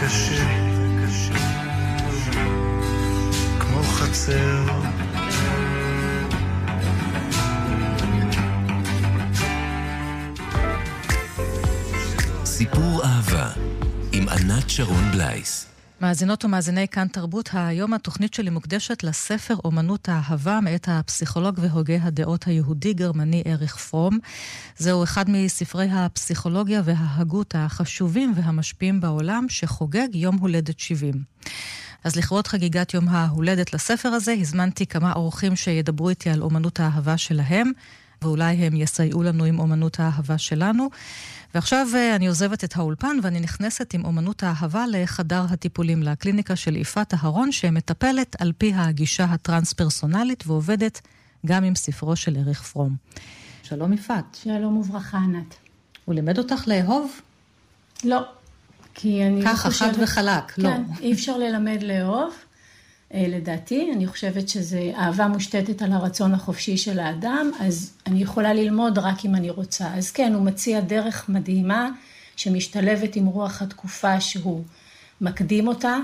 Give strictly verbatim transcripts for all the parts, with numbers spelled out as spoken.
קשה, כמו חצר. סיפור אהבה עם ענת שרון בלייס. מאזינות ומאזיני כאן תרבות, היום התוכנית שלי מוקדשת לספר אומנות האהבה מאת הפסיכולוג והוגה הדעות היהודי-גרמני אריך פרום. זהו אחד מספרי הפסיכולוגיה וההגות החשובים והמשפיעים בעולם שחוגג יום הולדת שבעים. אז לכבוד חגיגת יום ההולדת לספר הזה הזמנתי כמה אורחים שידברו איתי על אומנות האהבה שלהם, ואולי הם יסייעו לנו עם אומנות האהבה שלנו. ועכשיו אני עוזבת את האולפן ואני נכנסת עם אומנות האהבה לחדר הטיפולים, לקליניקה של יפעת אהרון, שמטפלת על פי הגישה הטרנס-פרסונלית ועובדת גם עם ספרו של אריך פרום. שלום יפעת. שלום וברכה ענת. הוא לימד אותך לאהוב? לא, כי אני ככה, חושבת... חד וחלק, כן, לא. אי אפשר ללמד לאהוב. לדעתי, אני חושבת שזה אהבה מושתתת על הרצון החופשי של האדם, אז אני יכולה ללמוד רק אם אני רוצה. אז כן, הוא מציע דרך מדהימה שמשתלבת עם רוח התקופה שהוא מקדים אותה,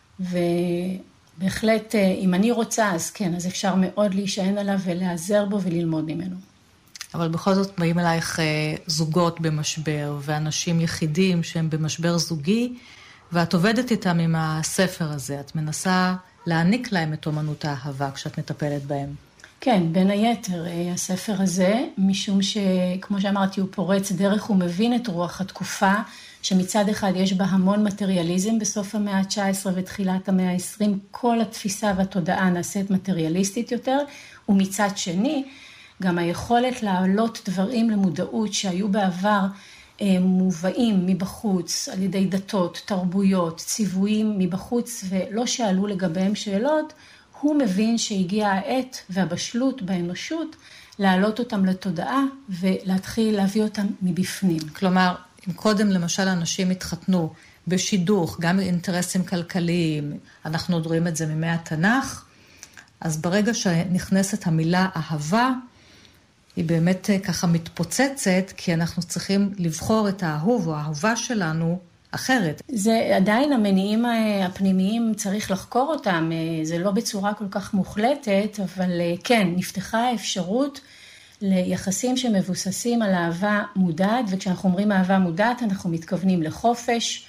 ובהחלט אם אני רוצה, אז כן, אז אפשר מאוד להישען עליו ולעזר בו וללמוד ממנו. אבל בכל זאת באים אלייך זוגות במשבר, ואנשים יחידים שהם במשבר זוגי, ואת עובדת איתם עם הספר הזה, את מנסה להעניק להם את אומנות האהבה כשאת מטפלת בהם. כן, בין היתר, הספר הזה, משום שכמו שאמרתי, הוא פורץ דרך, הוא מבין את רוח התקופה, שמצד אחד יש בה המון מטריאליזם בסוף המאה ה-תשע עשרה ותחילת המאה ה-עשרים, כל התפיסה והתודעה נעשית מטריאליסטית יותר, ומצד שני, גם היכולת להעלות דברים למודעות שהיו בעבר מובאים מבחוץ, על ידי דתות, תרבויות, ציוויים מבחוץ, ולא שאלו לגביהם שאלות, הוא מבין שהגיעה העת והבשלות באנושות, להעלות אותם לתודעה ולהתחיל להביא אותם מבפנים. כלומר, אם קודם למשל אנשים התחתנו בשידוך, גם אינטרסים כלכליים, אנחנו עוד רואים את זה מימי התנ"ך, אז ברגע שנכנסת המילה אהבה, היא באמת ככה מתפוצצת, כי אנחנו צריכים לבחור את האהוב או האהובה שלנו אחרת. זה עדיין המניעים הפנימיים, צריך לחקור אותם, זה לא בצורה כל כך מוחלטת, אבל כן, נפתחה האפשרות ליחסים שמבוססים על אהבה מודעת, וכשאנחנו אומרים אהבה מודעת, אנחנו מתכוונים לחופש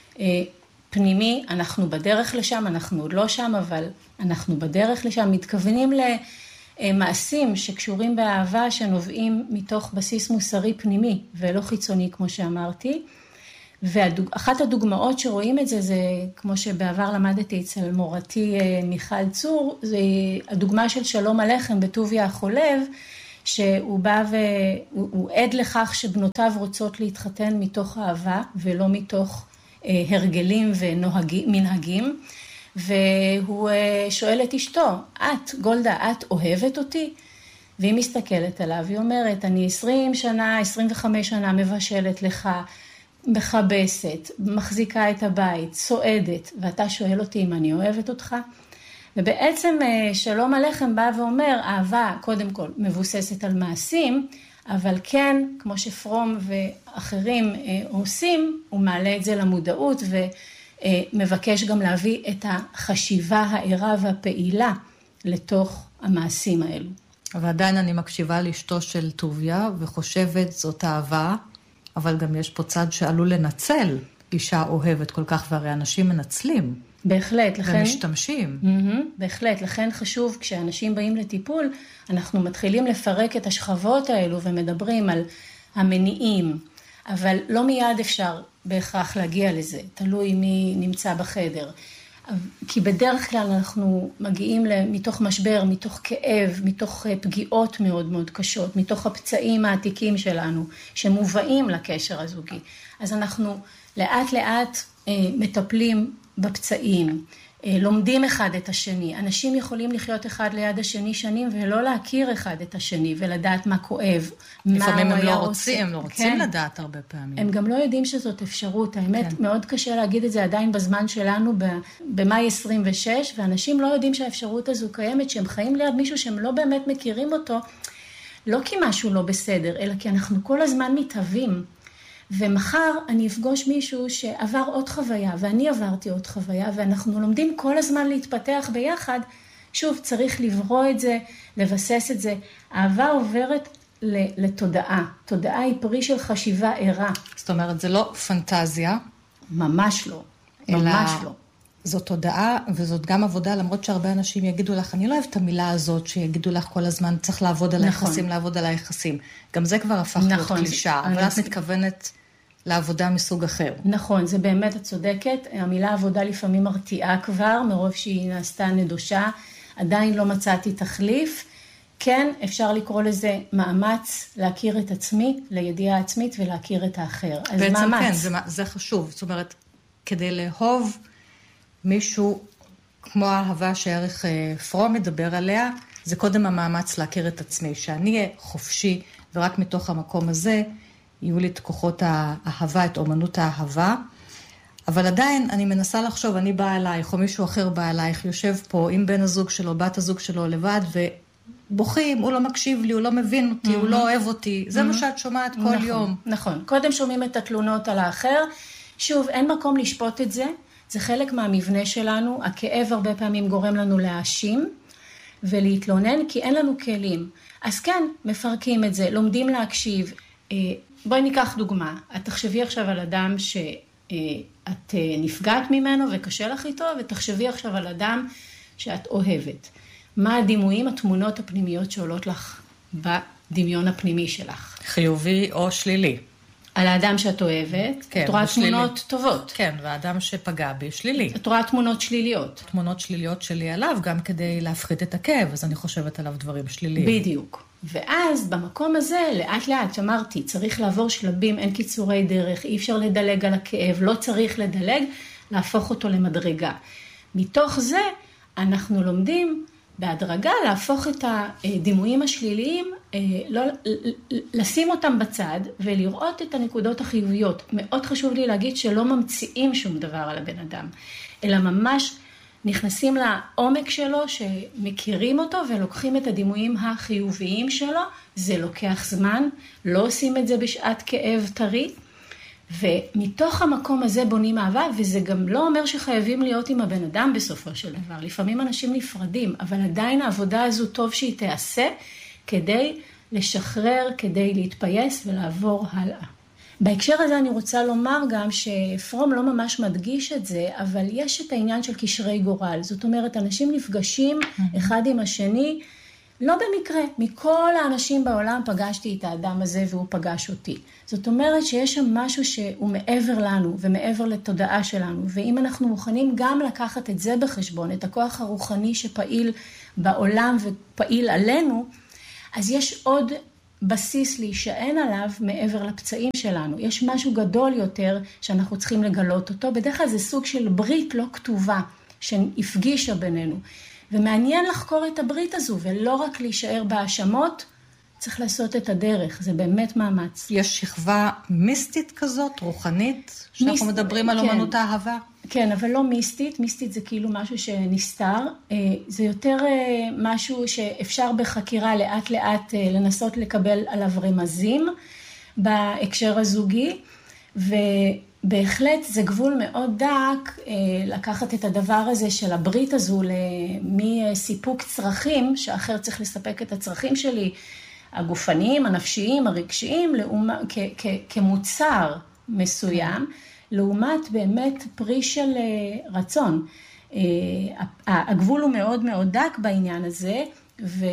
פנימי, אנחנו בדרך לשם, אנחנו עוד לא שם, אבל אנחנו בדרך לשם, מתכוונים ל... מעשים שקשורים באהבה שנובעים מתוך בסיס מוסרי פנימי ולא חיצוני כמו שאמרתי. ואחת הדוגמאות שרואים את זה, זה כמו שבעבר למדתי אצל מורתי מיכל צור, זה הדוגמה של שלום הלחם בטוביה החולב, שהוא בא והוא עד לכך שבנותיו רוצות להתחתן מתוך אהבה ולא מתוך הרגלים ומנהגים. והוא שואל את אשתו, את, גולדה, את אוהבת אותי? והיא מסתכלת עליו, היא אומרת, אני עשרים שנה, עשרים וחמש שנה מבשלת לך, מחבסת, מחזיקה את הבית, סועדת, ואתה שואל אותי אם אני אוהבת אותך? ובעצם שלום הלחם בא ואומר, אהבה קודם כל מבוססת על מעשים, אבל כן, כמו שפרום ואחרים עושים, הוא מעלה את זה למודעות ו... מבקש גם להביא את החשיבה הערה והפעילה לתוך המעשים האלו. ועדיין אני מקשיבה לאשתו של טוביה וחושבת זאת אהבה, אבל גם יש פה צד שעלול לנצל אישה אוהבת כל כך, והרי אנשים מנצלים. בהחלט, לכן... ומשתמשים. Mm-hmm, בהחלט, לכן חשוב כשאנשים באים לטיפול, אנחנו מתחילים לפרק את השכבות האלו ומדברים על המניעים, אבל לא מיד אפשר בהכרח להגיע לזה, תלוי מי נמצא בחדר. כי בדרך כלל אנחנו מגיעים מתוך משבר, מתוך כאב, מתוך פגיעות מאוד מאוד קשות, מתוך הפצעים העתיקים שלנו, שמובאים לקשר הזוגי. אז אנחנו לאט לאט מטפלים בפצעים, לומדים אחד את השני. אנשים יכולים לחיות אחד ליד השני שנים ולא להכיר אחד את השני ולדעת מה כואב, לפעמים הם לא רוצים, הם לא רוצים לדעת הרבה פעמים. הם גם לא יודעים שזאת אפשרות. האמת, מאוד קשה להגיד את זה עדיין בזמן שלנו, במאי עשרים ושש, ואנשים לא יודעים שהאפשרות הזו קיימת, שהם חיים ליד מישהו שהם לא באמת מכירים אותו, לא כי משהו לא בסדר, אלא כי אנחנו כל הזמן מתהווים. ומחר אני אפגוש מישהו שעבר עוד חוויה, ואני עברתי עוד חוויה, ואנחנו לומדים כל הזמן להתפתח ביחד. שוב, צריך לברוא את זה, לבסס את זה. אהבה עוברת לתודעה. תודעה היא פרי של חשיבה ערה. זאת אומרת, זה לא פנטזיה. ממש לא. אלא ממש לא. זאת תודעה, וזאת גם עבודה, למרות שהרבה אנשים יגידו לך, אני לא אוהב את המילה הזאת, שיגידו לך כל הזמן, צריך לעבוד על נכון. היחסים, לעבוד על היחסים. גם זה כבר הפך להיות נכון, קלישה, זה- אבל אני- את מתכוונת לעבודה מסוג אחר. נכון, זה באמת, את צודקת. המילה עבודה לפעמים מרתיעה כבר, מרוב שהיא נעשתה נדושה. עדיין לא מצאתי תחליף. כן, אפשר לקרוא לזה מאמץ להכיר את עצמי, לידיעה עצמית ולהכיר את האחר. אז בעצם מאמץ. כן, זה, זה חשוב. זאת אומרת, כדי לאהוב מישהו כמו האהבה שערך אה, פרום מדבר עליה, זה קודם המאמץ להכיר את עצמי, שאני אהיה חופשי, ורק מתוך המקום הזה יהיו לי את כוחות האהבה, את אומנות האהבה. אבל עדיין אני מנסה לחשוב, אני באה אלייך, או מישהו אחר בא אלייך, יושב פה עם בן הזוג שלו, בת הזוג שלו לבד, ובוכים, הוא לא מקשיב לי, הוא לא מבין אותי, הוא לא אוהב אותי. זה מה שאת שומעת כל נכון, יום. נכון. קודם שומעים את התלונות על האחר. שוב, אין מקום לשפוט את זה. זה חלק מהמבנה שלנו. הכאב הרבה פעמים גורם לנו להאשים ולהתלונן, כי אין לנו כלים. אז כן, מפרקים את זה, לומדים להקשיב. בואי ניקח דוגמה. את תחשבי עכשיו על אדם שאת נפגעת ממנו וקשה לך איתו, ותחשבי עכשיו על אדם שאת אוהבת. מה הדימויים, התמונות הפנימיות שעולות לך בדמיון הפנימי שלך? חיובי או שלילי. על האדם שאת אוהבת, כן, את רואה בשלילי. תמונות טובות. כן, והאדם שפגע בי שלילי. את רואה תמונות שליליות. תמונות שליליות שלי עליו, גם כדי להפחית את הכאב, אז אני חושבת עליו דברים שליליים. בדיוק. ואז במקום הזה, לאט לאט, אמרתי, צריך לעבור שלבים, אין קיצורי דרך, אי אפשר לדלג על הכאב, לא צריך לדלג, להפוך אותו למדרגה. מתוך זה, אנחנו לומדים בהדרגה להפוך את הדימויים השליליים, לא, לשים אותם בצד ולראות את הנקודות החיוביות. מאוד חשוב לי להגיד שלא ממציאים שום דבר על הבן אדם, אלא ממש נכנסים לעומק שלו, שמכירים אותו ולוקחים את הדימויים החיוביים שלו. זה לוקח זמן, לא עושים את זה בשעת כאב טרי, ומתוך המקום הזה בונים אהבה, וזה גם לא אומר שחייבים להיות עם הבן אדם בסופו של דבר. לפעמים אנשים נפרדים, אבל עדיין העבודה הזו טוב שהיא תעשה, כדי לשחרר, כדי להתפייס ולעבור הלאה. בהקשר הזה אני רוצה לומר גם שפרום לא ממש מדגיש את זה, אבל יש את העניין של קשרי גורל. זאת אומרת, אנשים נפגשים אחד עם השני, לא במקרה, מכל האנשים בעולם פגשתי את האדם הזה והוא פגש אותי. זאת אומרת שיש שם משהו שהוא מעבר לנו ומעבר לתודעה שלנו, ואם אנחנו מוכנים גם לקחת את זה בחשבון, את הכוח הרוחני שפעיל בעולם ופעיל עלינו, אז יש עוד בסיס להישען עליו מעבר לפצעים שלנו. יש משהו גדול יותר שאנחנו צריכים לגלות אותו, בדרך כלל זה סוג של ברית לא כתובה שהפגישה בינינו. ומעניין לחקור את הברית הזו, ולא רק להישאר בהאשמות, צריך לעשות את הדרך, זה באמת מאמץ. יש שכבה מיסטית כזאת, רוחנית, שאנחנו מיסט... מדברים על כן. אומנות האהבה? כן, אבל לא מיסטית, מיסטית זה כאילו משהו שנסתר, זה יותר משהו שאפשר בחקירה לאט לאט לנסות לקבל עליו רמזים בהקשר הזוגי, ו... בהחלט זה גבול מאוד דק לקחת את הדבר הזה של הברית הזו מסיפוק צרכים, שאחר צריך לספק את הצרכים שלי, הגופניים, הנפשיים, הרגשיים, כ- כ- כמוצר מסוים, לעומת באמת פרי של רצון. הגבול הוא מאוד מאוד דק בעניין הזה, ו...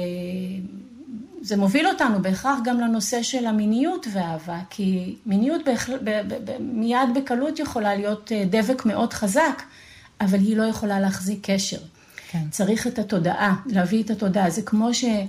זה מוביל אותנו בהכרח גם לנושא של המיניות והאהבה, כי מיניות בהכל, ב, ב, ב, מיד בקלות יכולה להיות דבק מאוד חזק, אבל היא לא יכולה להחזיק קשר. כן. צריך את התודעה, להביא את התודעה. זה כמו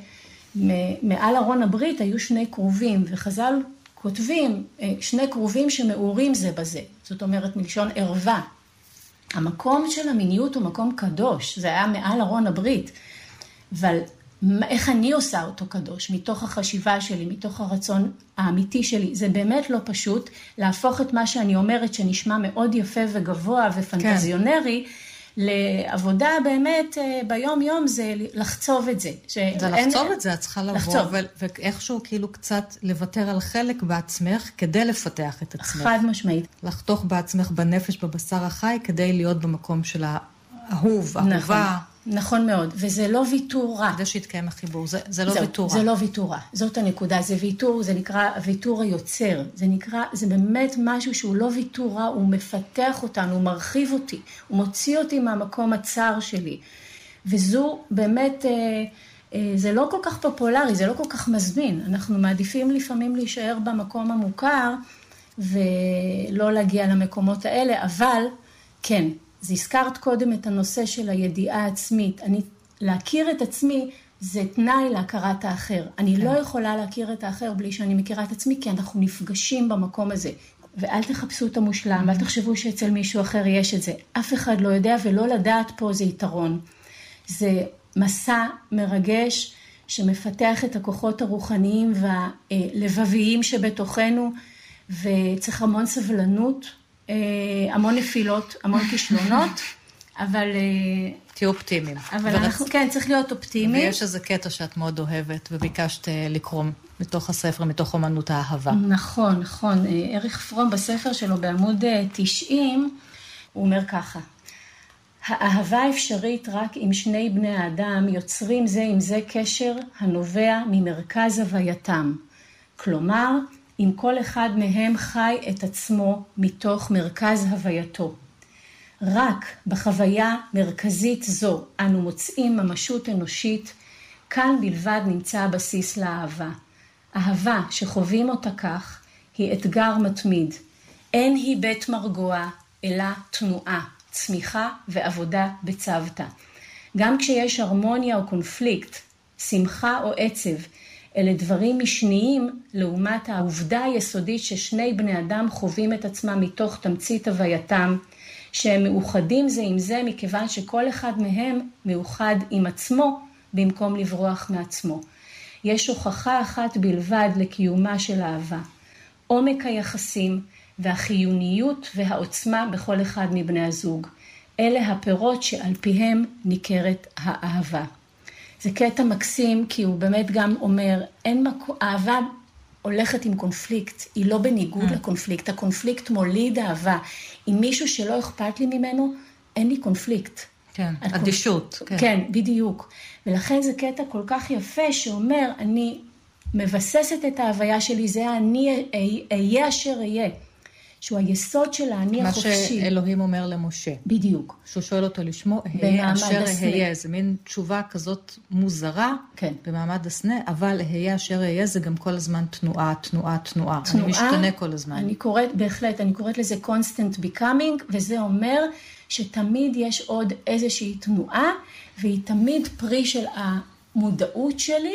שמעל ארון הברית היו שני קרובים, וחז"ל כותבים שני קרובים שמאורים זה בזה. זאת אומרת מלשון ערווה. המקום של המיניות הוא מקום קדוש, זה היה מעל ארון הברית, אבל איך אני עושה אותו קדוש, מתוך החשיבה שלי, מתוך הרצון האמיתי שלי, זה באמת לא פשוט להפוך את מה שאני אומרת שנשמע מאוד יפה וגבוה ופנטזיונרי, לעבודה באמת ביום יום זה לחצוב את זה. זה לחצוב את זה, את צריכה לבוא, ואיכשהו כאילו קצת לוותר על חלק בעצמך כדי לפתח את עצמך. חד משמעית. לחתוך בעצמך בנפש, בבשר החי, כדי להיות במקום של האהוב, אהובה. נכון מאוד, וזה לא ויתור רע. כדי שיתקיים החיבור, זה, זה לא ויתור רע. זה לא ויתור רע, זאת הנקודה, זה ויתור, זה נקרא ויתור היוצר, זה נקרא, זה באמת משהו שהוא לא ויתור רע, הוא מפתח אותנו, הוא מרחיב אותי, הוא מוציא אותי מהמקום הצר שלי, וזו באמת, אה, אה, זה לא כל כך פופולרי, זה לא כל כך מזמין, אנחנו מעדיפים לפעמים להישאר במקום המוכר, ולא להגיע למקומות האלה, אבל כן, אז הזכרת קודם את הנושא של הידיעה העצמית. אני, להכיר את עצמי זה תנאי להכרת האחר. אני כן. לא יכולה להכיר את האחר בלי שאני מכירה את עצמי, כי אנחנו נפגשים במקום הזה. ואל תחפשו את המושלם, ואל תחשבו שאצל מישהו אחר יש את זה. אף אחד לא יודע, ולא לדעת פה זה יתרון. זה מסע מרגש שמפתח את הכוחות הרוחניים והלבביים שבתוכנו, וצריך המון סבלנות, המון נפילות, המון כישלונות, אבל תהיו אופטימיים. אבל אנחנו, כן, צריך להיות אופטימיים. ויש איזה קטע שאת מאוד אוהבת, וביקשת לקרוא מתוך הספר, מתוך אומנות האהבה. נכון, נכון. אריך פרום בספר שלו בעמוד תשעים, הוא אומר ככה, האהבה אפשרית רק אם שני בני האדם יוצרים זה עם זה קשר הנובע ממרכז הווייתם. כלומר, אם כל אחד מהם חי את עצמו מתוך מרכז הווייתו. רק בחוויה מרכזית זו אנו מוצאים ממשות אנושית, כאן בלבד נמצא הבסיס לאהבה. אהבה שחווים אותה כך היא אתגר מתמיד. אין היא בית מרגוע, אלא תנועה, צמיחה ועבודה בצוותא. גם כשיש הרמוניה או קונפליקט, שמחה או עצב, אלה דברים משניים לעומת העובדה היסודית ששני בני אדם חווים את עצמם מתוך תמצית הווייתם, שהם מאוחדים זה עם זה מכיוון שכל אחד מהם מאוחד עם עצמו במקום לברוח מעצמו. יש הוכחה אחת בלבד לקיומה של אהבה, עומק היחסים והחיוניות והעוצמה בכל אחד מבני הזוג. אלה הפירות שעל פיהם ניכרת האהבה. זה קטע מקסים, כי הוא באמת גם אומר, אין מקום, אהבה הולכת עם קונפליקט, היא לא בניגוד mm. לקונפליקט, הקונפליקט מוליד אהבה. עם מישהו שלא אכפת לי ממנו, אין לי קונפליקט. כן, אדישות. קונפ... כן. כן, בדיוק. ולכן זה קטע כל כך יפה שאומר, אני מבססת את ההוויה שלי, זה אני אהיה אשר אהיה. שהוא היסוד של האני החופשי. מה שאלוהים אומר למשה. בדיוק. שהוא שואל אותו לשמו, היה אשר היה. זה מין תשובה כזאת מוזרה, כן. במעמד הסנה, אבל היה אשר היה זה גם כל הזמן תנועה, תנועה, תנועה. תנועה. אני משתנה כל הזמן. אני קוראת, בהחלט, אני קוראת לזה constant becoming, וזה אומר שתמיד יש עוד איזושהי תנועה, והיא תמיד פרי של המודעות שלי,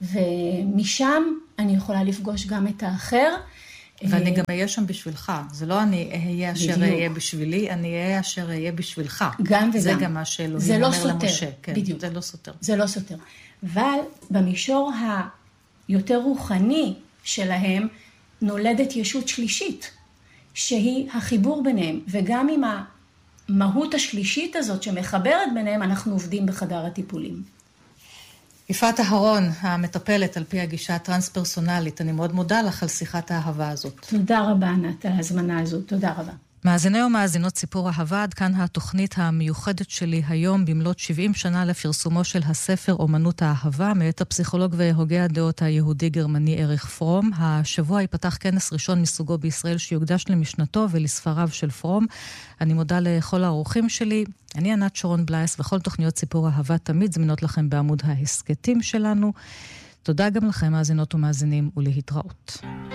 ומשם אני יכולה לפגוש גם את האחר, ואני גם אהיה שם בשבילך. זה לא אני אהיה אשר אהיה בשבילי, אני אהיה אשר אהיה בשבילך. גם וגם. זה גם מה שאלוהים אומר למשה. כן, בדיוק. זה לא סותר. זה לא סותר. אבל במישור היותר רוחני שלהם, נולדת ישות שלישית, שהיא החיבור ביניהם. וגם עם המהות השלישית הזאת שמחברת ביניהם, אנחנו עובדים בחדר הטיפולים. יפעת אהרון, המטפלת על פי הגישה הטרנס-פרסונלית, אני מאוד מודה לך על שיחת האהבה הזאת. תודה רבה, נת, על ההזמנה הזאת. תודה רבה. מאזיני ומאזינות סיפור אהבה, עד כאן התוכנית המיוחדת שלי היום, במלאת שבעים שנה לפרסומו של הספר אומנות האהבה, מאת הפסיכולוג והוגה הדעות היהודי-גרמני אריך פרום. השבוע ייפתח כנס ראשון מסוגו בישראל שיוקדש למשנתו ולספריו של פרום. אני מודה לכל האורחים שלי. אני ענת שרון בלייס, וכל תוכניות סיפור אהבה תמיד זמינות לכם בעמוד ההסקטים שלנו. תודה גם לכם, מאזינות ומאזינים, ולהתראות.